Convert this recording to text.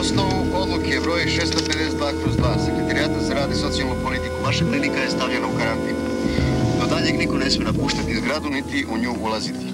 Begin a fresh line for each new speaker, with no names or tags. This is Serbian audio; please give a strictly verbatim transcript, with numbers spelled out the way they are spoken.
osnovu odluke broj šesto pedeset dva kroz dva Sekretarijata za rad i socijalnu politiku, vaša klinika je stavljena u karantin. Do daljeg niko ne smije napuštati zgradu niti u nju ulaziti.